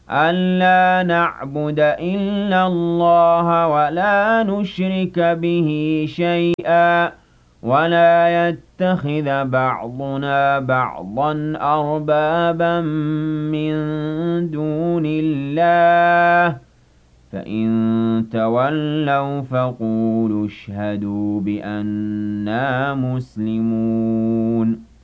أَلَّا نَعْبُدَ إِلَّا اللَّهَ وَلَا نُشْرِكَ بِهِ شَيْئًا وَلَا يَتَّخِذَ بَعْضُنَا بَعْضًا أَرْبَابًا مِّن دُونِ اللَّهِ ۚ فَإِن تَوَلَّوْا فَقُولُوا اشْهَدُوا بِأَنَّا مُسْلِمُونَ